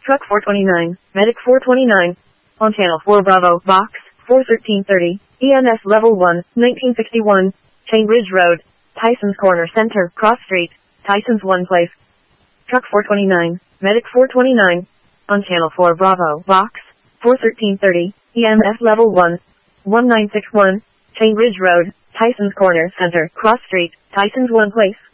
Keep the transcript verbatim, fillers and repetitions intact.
Truck four twenty-nine, Medic four twenty-nine. On Channel four Bravo, Box, four thirteen thirty, E M S Level one, nineteen sixty-one, Chainbridge Road, Tyson's Corner Center, Cross Street, Tyson's One Place. Truck four twenty-nine, Medic four twenty-nine. On Channel four Bravo, Box, four thirteen thirty, E M S Level one, nineteen sixty-one, Chainbridge Road, Tyson's Corner Center, Cross Street, Tyson's One Place.